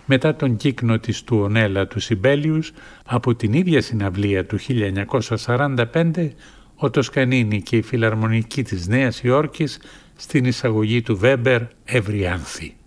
Μετά τον κύκνο της του Ονέλα του Σιμπέλιους, από την ίδια συναυλία του 1945, ο Τοσκανίνη και η Φιλαρμονική της Νέας Υόρκης στην εισαγωγή του Βέμπερ «Ευρυάνθη».